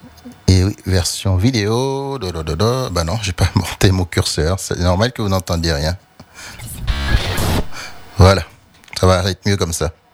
Et oui, version vidéo. Bah non, j'ai pas monté mon curseur. C'est normal que vous n'entendiez rien. Voilà, ça va être mieux comme ça.